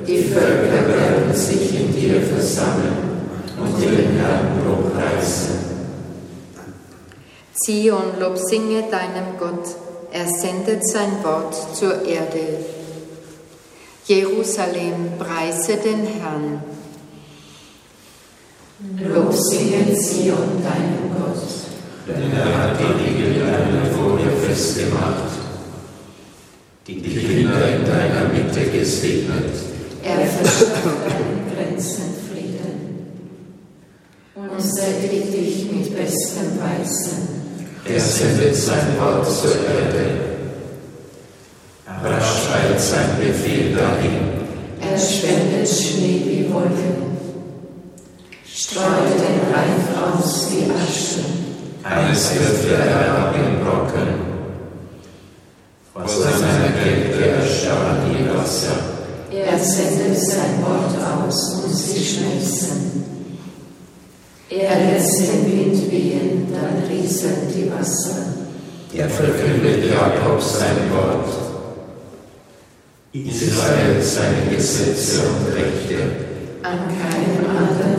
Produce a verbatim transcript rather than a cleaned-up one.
Die Völker werden sich in dir versammeln und den Herrn lobpreisen. Zion, Lob singe deinem Gott, er sendet sein Wort zur Erde. Jerusalem, preise den Herrn. Lob singe Zion deinem Gott, denn er hat die Riegel deiner Folie festgemacht, die Kinder in deiner Mitte gesegnet. Er verschafft deinen Grenzen Frieden und sättigt dich mit bestem Weißen. Er sendet sein Wort zur Erde. Rasch eilt sein Befehl dahin. Er spendet Schnee wie Wolken, streut den Reif aus wie Asche. Eines wirft er herab in Brocken. Vor seiner Kälte erstarren die Wasser. Er sendet sein Wort aus und sie schmelzen. Er lässt den Wind wehen, dann rieseln die Wasser. Er verkündet Jakob sein Wort, Israel seine Gesetze und Rechte. An keinem anderen